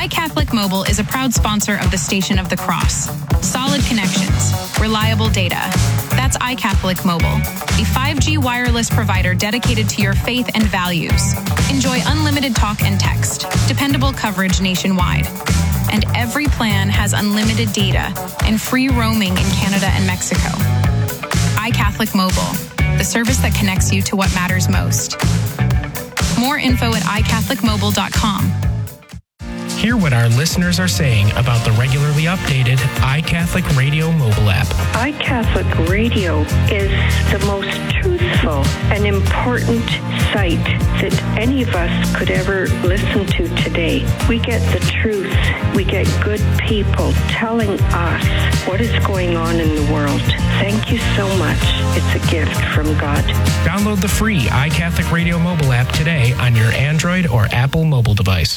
iCatholic Mobile is a proud sponsor of the Station of the Cross. Solid connections, reliable data. That's iCatholic Mobile, a 5G wireless provider dedicated to your faith and values. Enjoy unlimited talk and text, dependable coverage nationwide. And every plan has unlimited data and free roaming in Canada and Mexico. iCatholic Mobile, the service that connects you to what matters most. More info at iCatholicMobile.com. Hear what our listeners are saying about the regularly updated iCatholic Radio mobile app. iCatholic Radio is the most truthful and important site that any of us could ever listen to today. We get the truth. We get good people telling us what is going on in the world. Thank you so much. It's a gift from God. Download the free iCatholic Radio mobile app today on your Android or Apple mobile device.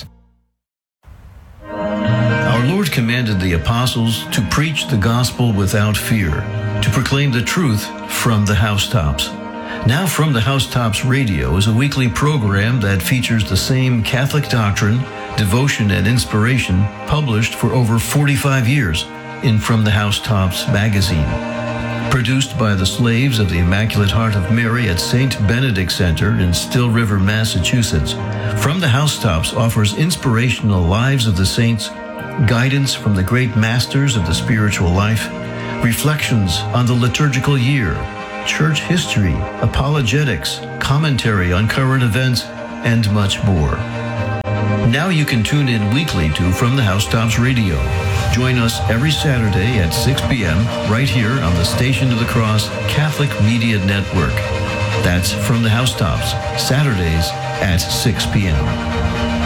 Our Lord commanded the apostles to preach the gospel without fear, to proclaim the truth from the housetops. Now From the Housetops Radio is a weekly program that features the same Catholic doctrine, devotion, and inspiration published for over 45 years in From the Housetops magazine. Produced by the slaves of the Immaculate Heart of Mary at St. Benedict Center in Still River, Massachusetts, From the Housetops offers inspirational lives of the saints, guidance from the great masters of the spiritual life, reflections on the liturgical year, church history, apologetics, commentary on current events, and much more. Now you can tune in weekly to From the Housetops Radio. Join us every Saturday at 6 p.m. right here on the Station of the Cross Catholic Media Network. That's From the Housetops, Saturdays at 6 p.m.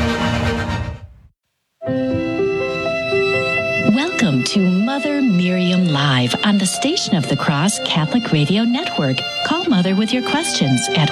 Welcome to Mother Miriam Live on the Station of the Cross Catholic Radio Network. Call Mother with your questions at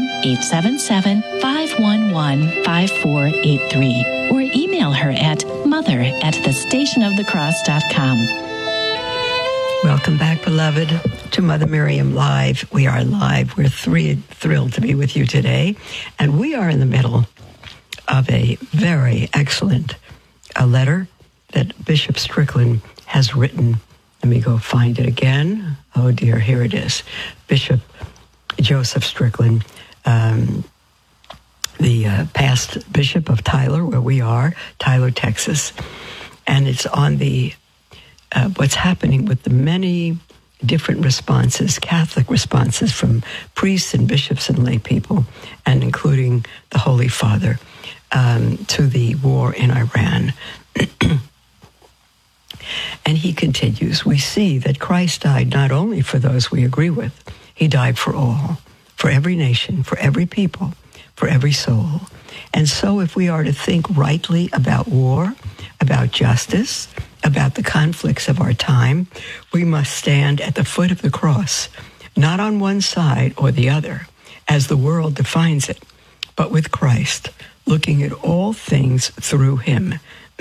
1-877-511-5483 or email her at mother@thestationofthecross.com. Welcome back, beloved, to Mother Miriam Live. We are live. We're thrilled to be with you today. And we are in the middle of a very excellent letter that Bishop Strickland has written. Let me go find it again. Oh, dear, here it is. Bishop Joseph Strickland, the past bishop of Tyler, where we are, Tyler, Texas. And it's on the what's happening with the many different responses, Catholic responses from priests and bishops and lay people, and including the Holy Father, to the war in Iran. And he continues, we see that Christ died not only for those we agree with, he died for all, for every nation, for every people, for every soul. And so if we are to think rightly about war, about justice, about the conflicts of our time, we must stand at the foot of the cross, not on one side or the other, as the world defines it, but with Christ, looking at all things through him.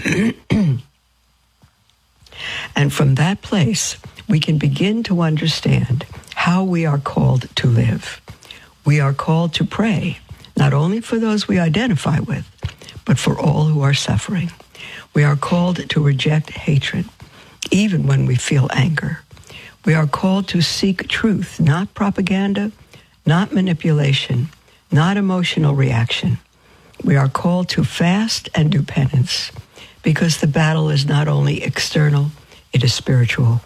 And from that place, we can begin to understand how we are called to live. We are called to pray, not only for those we identify with, but for all who are suffering. We are called to reject hatred, even when we feel anger. We are called to seek truth, not propaganda, not manipulation, not emotional reaction. We are called to fast and do penance, because the battle is not only external, it is spiritual.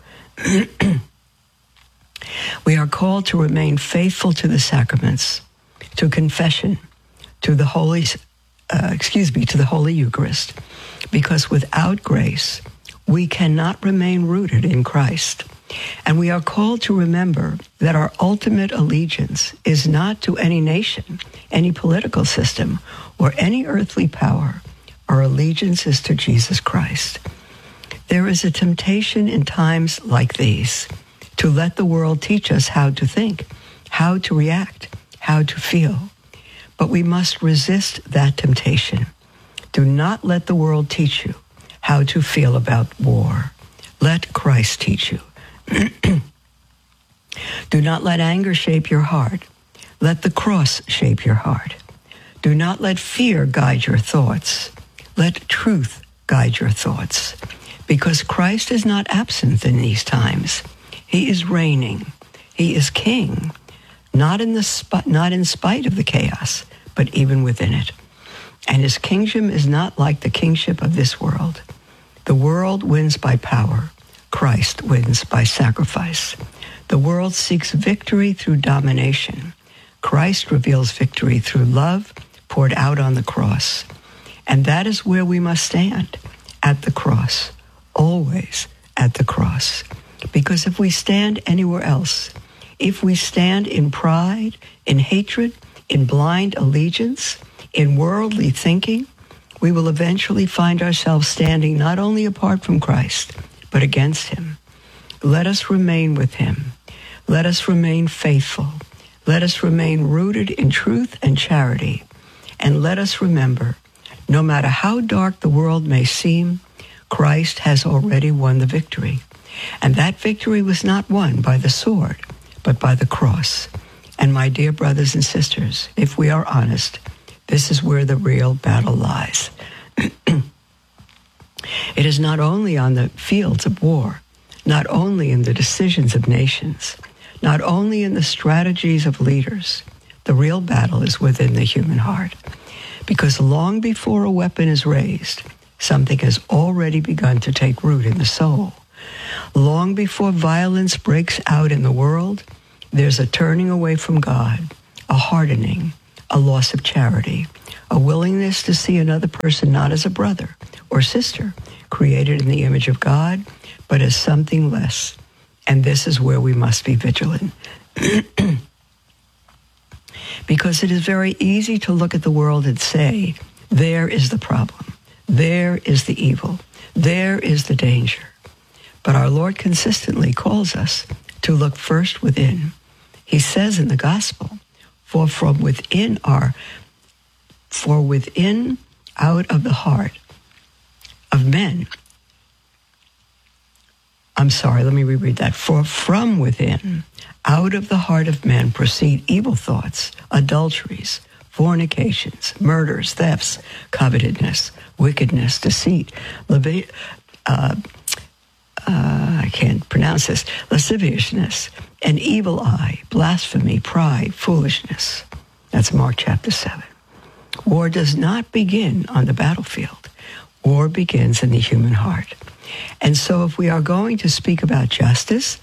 We are called to remain faithful to the sacraments, to confession, to the Holy Eucharist, because without grace, we cannot remain rooted in Christ. And we are called to remember that our ultimate allegiance is not to any nation, any political system, or any earthly power. Our allegiance is to Jesus Christ. There is a temptation in times like these to let the world teach us how to think, how to react, how to feel. But we must resist that temptation. Do not let the world teach you how to feel about war. Let Christ teach you. Do not let anger shape your heart. Let the cross shape your heart. Do not let fear guide your thoughts. Let truth guide your thoughts, because Christ is not absent in these times. He is reigning. He is king, not in spite of the chaos, but even within it. And his kingdom is not like the kingship of this world. The world wins by power. Christ wins by sacrifice. The world seeks victory through domination. Christ reveals victory through love poured out on the cross. And that is where we must stand, at the cross, always at the cross. Because if we stand anywhere else, if we stand in pride, in hatred, in blind allegiance, in worldly thinking, we will eventually find ourselves standing not only apart from Christ, but against him. Let us remain with him. Let us remain faithful. Let us remain rooted in truth and charity. And let us remember, no matter how dark the world may seem, Christ has already won the victory. And that victory was not won by the sword, but by the cross. And my dear brothers and sisters, if we are honest, this is where the real battle lies. It is not only on the fields of war, not only in the decisions of nations, not only in the strategies of leaders. The real battle is within the human heart. Because long before a weapon is raised, something has already begun to take root in the soul. Long before violence breaks out in the world, there's a turning away from God, a hardening, a loss of charity, a willingness to see another person not as a brother or sister created in the image of God, but as something less. And this is where we must be vigilant. Because it is very easy to look at the world and say, there is the problem, there is the evil, there is the danger. But our Lord consistently calls us to look first within. He says in the gospel, for within out of the heart of men, let me reread that. For from within, out of the heart of men proceed evil thoughts, adulteries, fornications, murders, thefts, covetousness, wickedness, deceit, I can't pronounce this, lasciviousness, an evil eye, blasphemy, pride, foolishness. That's Mark chapter 7. War does not begin on the battlefield. War begins in the human heart. And so if we are going to speak about justice,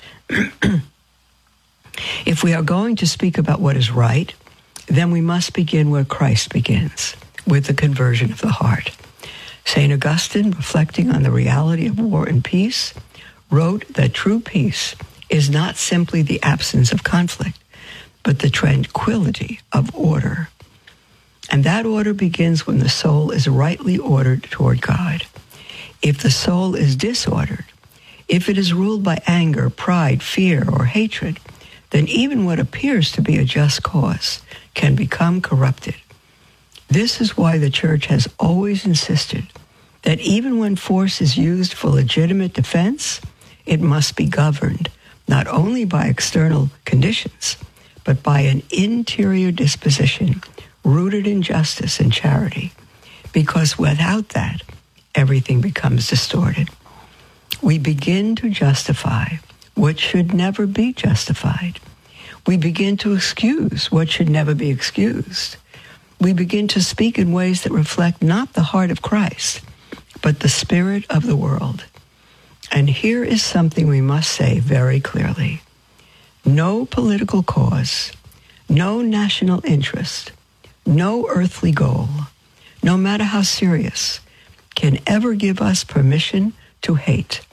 if we are going to speak about what is right, then we must begin where Christ begins, with the conversion of the heart. St. Augustine, reflecting on the reality of war and peace, wrote that true peace is not simply the absence of conflict, but the tranquility of order. And that order begins when the soul is rightly ordered toward God. If the soul is disordered, if it is ruled by anger, pride, fear, or hatred, then even what appears to be a just cause can become corrupted. This is why the Church has always insisted that even when force is used for legitimate defense, it must be governed not only by external conditions, but by an interior disposition rooted in justice and charity, because without that, everything becomes distorted. We begin to justify what should never be justified. We begin to excuse what should never be excused. We begin to speak in ways that reflect not the heart of Christ, but the spirit of the world. And here is something we must say very clearly. No political cause, no national interest, no earthly goal, no matter how serious, can ever give us permission to hate.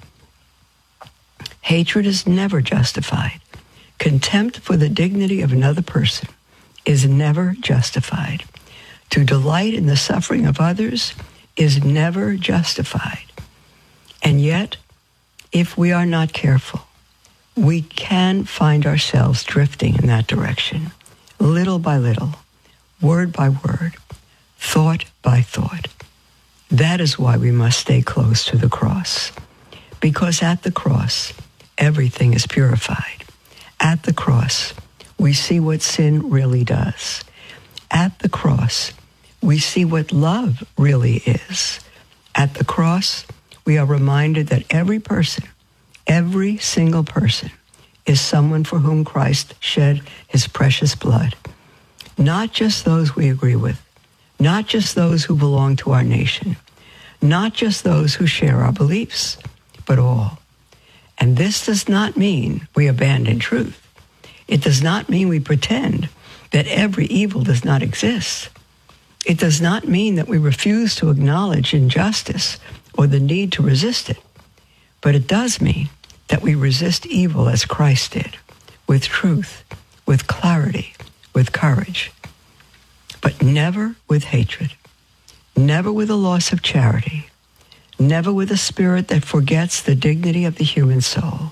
Hatred is never justified. Contempt for the dignity of another person is never justified. To delight in the suffering of others is never justified. And yet, if we are not careful, we can find ourselves drifting in that direction, little by little, word by word, thought by thought. That is why we must stay close to the cross, because at the cross, everything is purified. At the cross, we see what sin really does. At the cross, we see what love really is. At the cross, we are reminded that every person, every single person, is someone for whom Christ shed his precious blood. Not just those we agree with, not just those who belong to our nation, not just those who share our beliefs, but all. And this does not mean we abandon truth. It does not mean we pretend that every evil does not exist. It does not mean that we refuse to acknowledge injustice or the need to resist it. But it does mean that we resist evil as Christ did, with truth, with clarity, with courage, but never with hatred, never with a loss of charity, never with a spirit that forgets the dignity of the human soul.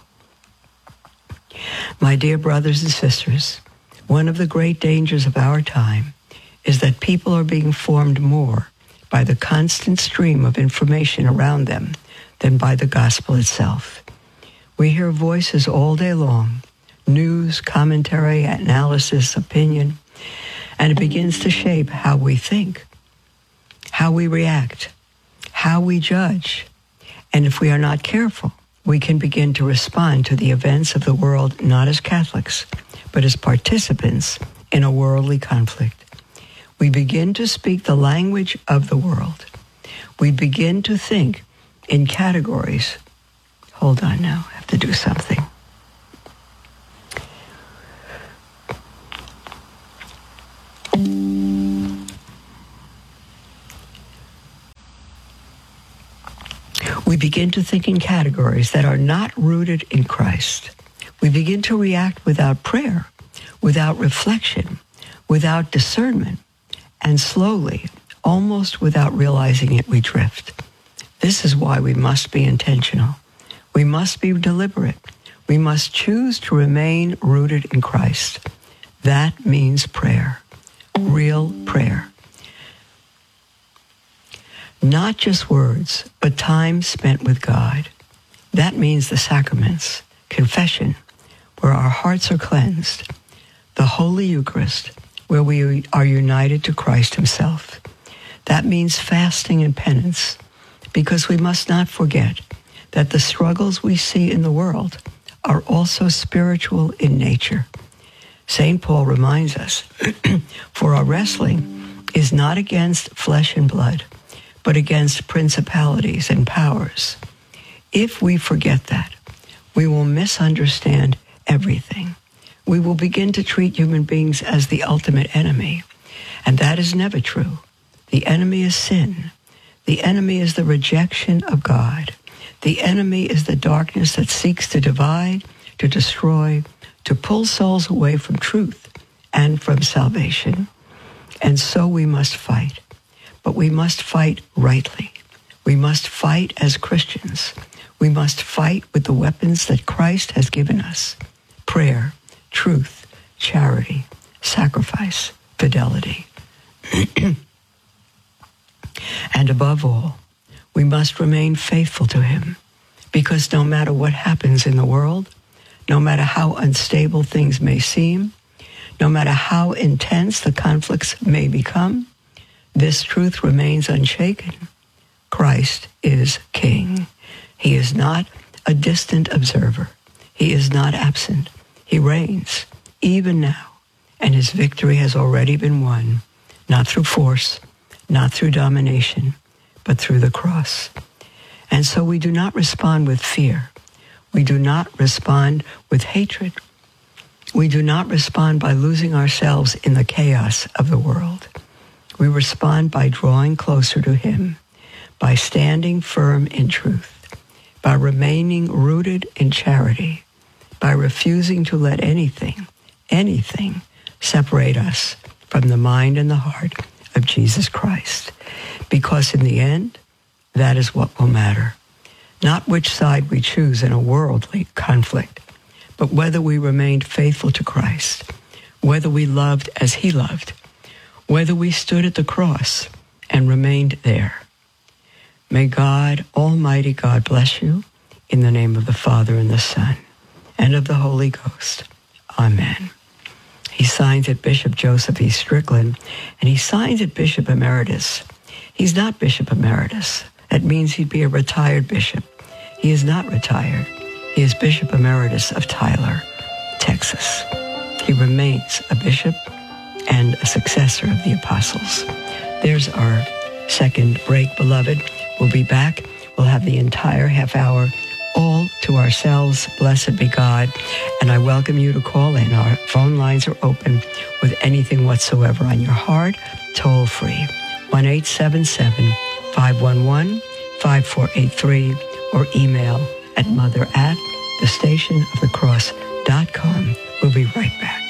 My dear brothers and sisters, one of the great dangers of our time is that people are being formed more by the constant stream of information around them than by the gospel itself. We hear voices all day long, news, commentary, analysis, opinion, and it begins to shape how we think, how we react, how we judge. And if we are not careful, we can begin to respond to the events of the world not as Catholics, but as participants in a worldly conflict. We begin to speak the language of the world. We begin to think in categories. Hold on now, I have to do something. We begin to think in categories that are not rooted in Christ. We begin to react without prayer, without reflection, without discernment, and slowly, almost without realizing it, we drift. This is why we must be intentional. We must be deliberate. We must choose to remain rooted in Christ. That means prayer, real prayer. Not just words, but time spent with God. That means the sacraments, confession, where our hearts are cleansed, the Holy Eucharist, where we are united to Christ himself. That means fasting and penance, because we must not forget that the struggles we see in the world are also spiritual in nature. St. Paul reminds us, for our wrestling is not against flesh and blood, but against principalities and powers. If we forget that, we will misunderstand everything. We will begin to treat human beings as the ultimate enemy, and that is never true. The enemy is sin. The enemy is the rejection of God. The enemy is the darkness that seeks to divide, to destroy, to pull souls away from truth and from salvation. And so we must fight. But we must fight rightly. We must fight as Christians. We must fight with the weapons that Christ has given us: prayer, truth, charity, sacrifice, fidelity. And above all, we must remain faithful to him, because no matter what happens in the world, no matter how unstable things may seem, no matter how intense the conflicts may become, this truth remains unshaken. Christ is King. He is not a distant observer. He is not absent. He reigns, even now, and his victory has already been won, not through force, not through domination, but through the cross. And so we do not respond with fear. We do not respond with hatred. We do not respond by losing ourselves in the chaos of the world. We respond by drawing closer to him, by standing firm in truth, by remaining rooted in charity, by refusing to let anything separate us from the mind and the heart of Jesus Christ. Because in the end, that is what will matter. Not which side we choose in a worldly conflict, but whether we remained faithful to Christ, whether we loved as he loved, whether we stood at the cross and remained there. May God, Almighty God, bless you in the name of the Father and the Son and of the Holy Ghost. Amen. He signs it Bishop Joseph E. Strickland, and he signs it Bishop Emeritus. He's not Bishop Emeritus. That means he'd be a retired bishop. He is not retired. He is Bishop Emeritus of Tyler, Texas. He remains a bishop and a successor of the apostles. There's our second break, beloved. We'll be back. We'll have the entire half hour all to ourselves. Blessed be God. And I welcome you to call in. Our phone lines are open with anything whatsoever on your heart, toll free. 1-877-511-5483 or email at mother@thestationofthecross.com. We'll be right back.